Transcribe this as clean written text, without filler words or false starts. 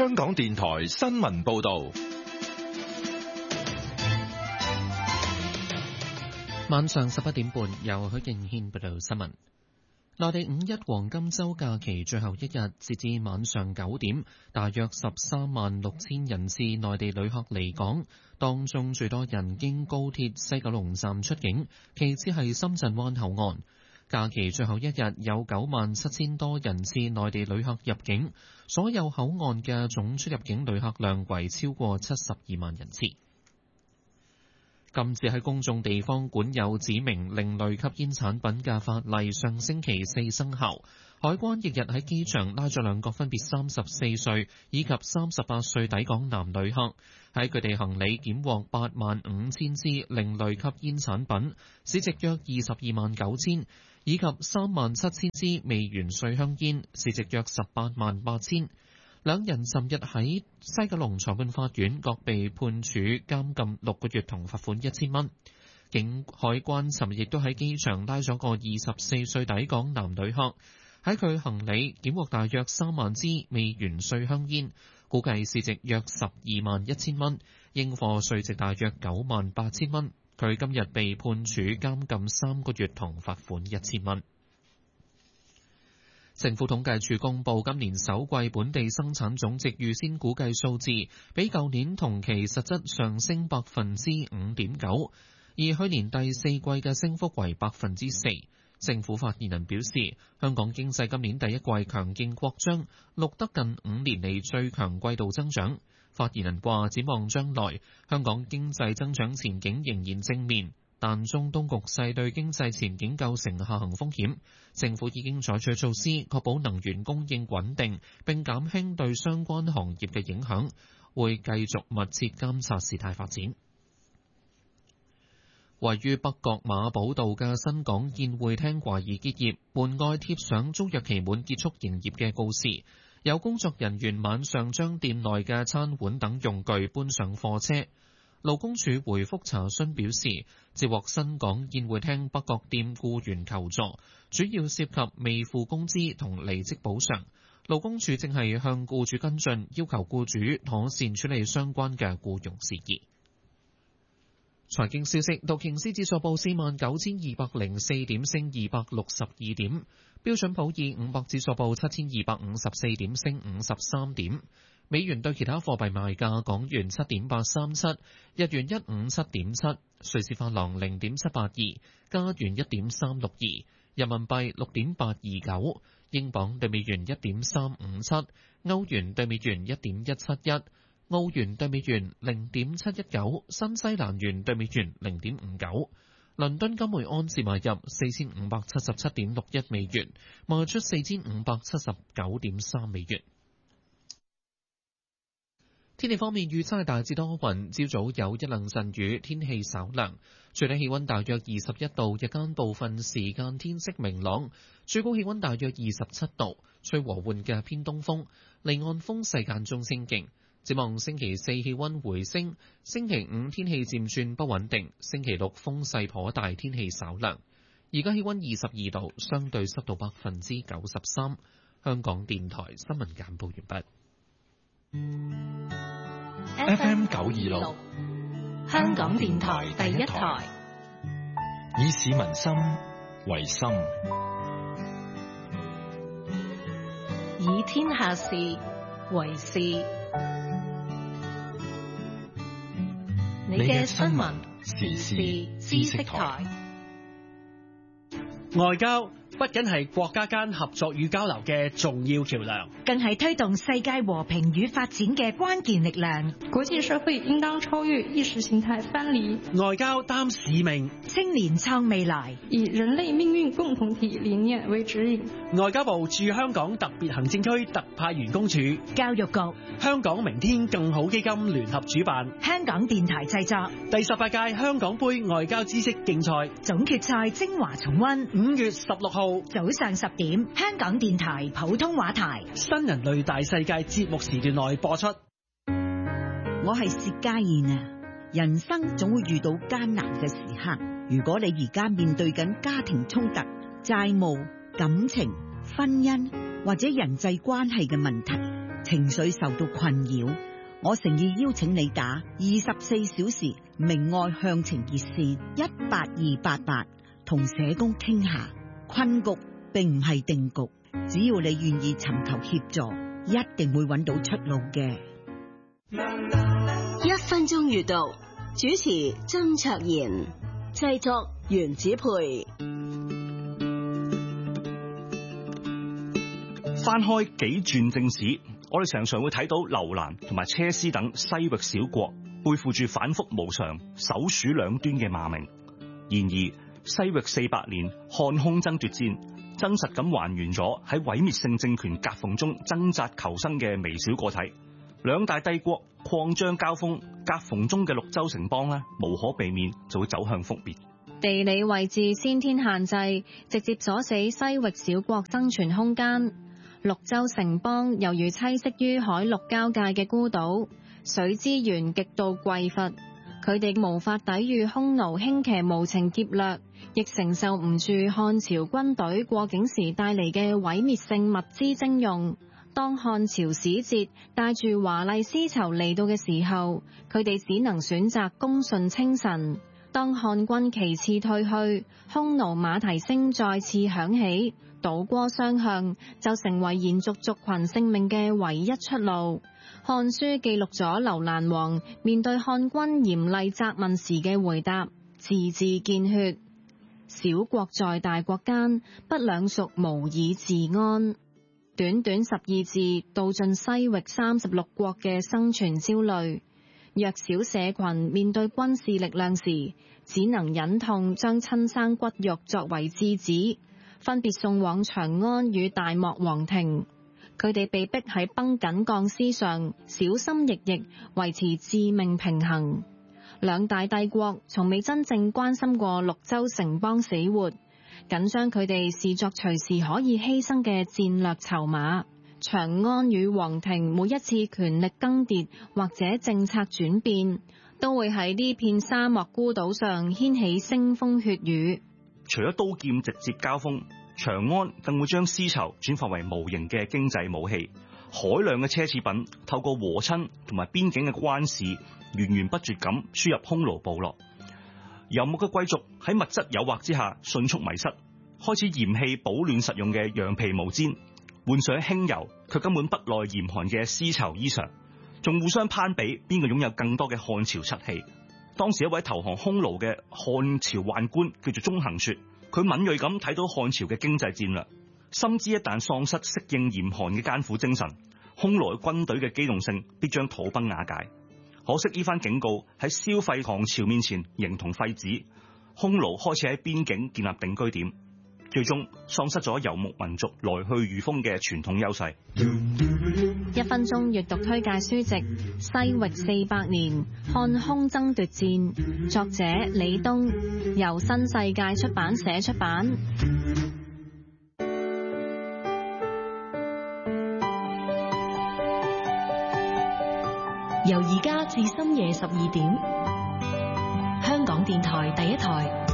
香港電台新聞報道。 晚上11點半，由許敬軒報道新聞。內地五一黃金週假期最後一日，截至晚上9點，大約13萬6千人次內地旅客離港，當中最多人經高鐵西九龍站出境，其次係深圳灣口岸。假期最後一日有9萬7千多人次內地旅客入境，所有口岸嘅總出入境旅客量為超過72萬人次。禁止喺公眾地方管有指明另類吸煙產品嘅法例上星期4生效，海關翌日喺機場拉咗兩個分別34歲以及38歲抵港男旅客，喺佢哋行李檢獲8萬5千支另類吸煙產品，市值約22萬9千，以及3萬7千支未完稅香煙，市值約18萬8千。兩人尋日喺西九龍裁判法院各被判處監禁6個月同罰款1000蚊。海關尋日亦都喺機場拉咗個24歲抵港男旅客，喺佢行李檢獲大約3萬支未完稅香煙，估計市值約12萬1000蚊，應課稅值大約9萬8千蚊。佢今日被判處監禁3個月同罰款1000蚊。政府統計處公布今年首季本地生產總值預先估計數字，比舊年同期實質上升5.9%，而去年第四季嘅升幅為4%。政府發言人表示，香港經濟今年第一季強勁擴張，錄得近5年嚟最強季度增長。發言人話，展望將來，香港經濟增長前景仍然正面，但中東局勢對經濟前景構成下行風險，政府已經採取措施確保能源供應穩定，並減輕對相關行業嘅影響，會繼續密切監察事態發展。位於北角馬寶道嘅新港宴會廳懷疑結業，門外貼上租約期滿結束營業嘅告示，有工作人員晚上將店內嘅餐碗等用具搬上貨車。勞工處回覆查詢表示，接獲新港宴會廳北角店僱員求助，主要涉及未付工資同離職補償。勞工處正係向僱主跟進，要求僱主妥善處理相關嘅僱傭事宜。財經消息，道瓊斯指數報49,204點，升262點；標準普爾500指數報7,254點，升53點。美元對其他貨幣賣價：港元7.837，日元157.7，瑞士法郎0.782，加元1.362，人民幣6.829，英鎊對美元1.357，歐元對美元1.171，澳元對美元0.719，新西蘭元對美元0.59。倫敦金每安士買入4577.61美元，賣出4579.3美元。天氣方面，預測係大致多雲，朝早有一兩陣雨，天氣稍涼，最低氣溫大約21度，日間部分時間天色明朗，最高氣溫大約27度，吹和緩嘅偏東風，離岸風勢間中清勁。展望星期四氣溫回升，星期五天氣漸轉不穩定，星期六風勢頗大，天氣稍涼。而家氣溫22度，相對濕度93%。香港電台新聞簡報完畢。 FM 926， 香港電台第一台， 以市民心為心， 以天下事為事。你嘅新聞時事知識台。 外交不僅係國家間合作與交流嘅重要橋樑， 更係推動世界和平與發展嘅關鍵力量。 國際社會應當超越意識形態藩籬， 外交擔使命， 青年創未來， 以人類命運共同體理念為指引。 外交部駐香港特別行政區特派員公署、 教育局、 香港明天更好基金聯合主辦， 香港電台製作第18屆香港杯外交知識競賽總決賽精華重溫 ，5月16號早上10點，香港電台普通話台新人類大世界節目時段內播出。 我係薛家燕啊！人生總會遇到艱難嘅時刻，如果你而家面對緊家庭衝突、債務、感情、婚姻或者人際關係嘅問題， 情緒受到困擾，我誠意邀請你打24小時明愛向晴熱線18288，同社工傾下。困局並唔係定局，只要你願意尋求協助，一定會揾到出路嘅。 1分鐘閱讀，主持曾卓賢，製作袁子培。 翻開幾轉正史，我哋常常會睇到樓蘭同埋車師等西域小國背負住反覆無常、首鼠兩端嘅罵名。然而，西域400年漢匈爭奪戰，真實咁還原咗喺毀滅性政權夾縫中掙扎求生嘅微小個體。兩大帝國擴張交鋒，夾縫中嘅綠洲城邦呢，無可避免就會走向覆滅。 地理位置先天限制，直接阻死西域小國生存空間。綠洲城邦猶如棲息於海陸交界嘅孤島，水資源極度匱乏，佢哋無法抵禦匈奴輕騎無情劫掠，亦承受唔住漢朝軍隊過境時帶嚟嘅毀滅性物資徵用。當漢朝使節帶住華麗絲綢嚟到嘅時候，佢哋只能選擇恭順稱臣。當漢軍旗幟退去，匈奴馬蹄聲再次響起，倒戈相向就成為延續族群性命嘅唯一出路。漢書記錄咗樓蘭王面對漢軍嚴厲責問時嘅回答：字字見血。小國在大國間，不兩屬無以自安。短短12字道盡西域36國嘅生存焦慮。弱小社群面對軍事力量時，只能忍痛將親生骨肉作為質子，分別送往長安與大漠王庭。佢哋被逼喺繃緊鋼絲上小心翼翼維持致命平衡。兩大帝國從未真正關心過綠洲城邦死活，僅將佢哋視作隨時可以犧牲嘅戰略籌碼。長安與王庭每一次權力更迭或者政策轉變，都會喺呢片沙漠孤島上掀起腥風血雨。 除咗刀劍直接交鋒，長安更會將絲綢轉化為無形嘅經濟武器。海量嘅奢侈品透過和親同埋邊境嘅關市，源源不絕咁輸入匈奴部落。游牧嘅貴族喺物質誘惑之下迅速迷失，開始嫌棄保暖實用嘅羊皮毛氈，換上輕柔卻根本不耐嚴寒嘅絲綢衣裳，仲互相攀比邊個擁有更多嘅漢朝漆器。當時一位投降匈奴嘅漢朝宦官叫做鐘行說，佢敏銳咁睇到漢朝嘅經濟戰略，深知一旦喪失適應嚴寒嘅艱苦精神，匈奴軍隊嘅機動性必將土崩瓦解。可惜呢番警告喺消費唐朝面前形同廢紙，匈奴開始喺邊境建立定居點，最終喪失咗游牧民族來去如風嘅傳統優勢。 1分鐘閱讀推介書籍《西域400年漢匈爭奪戰》，作者李東，由新世界出版社出版。 由而家至深夜12點，香港電台第一台。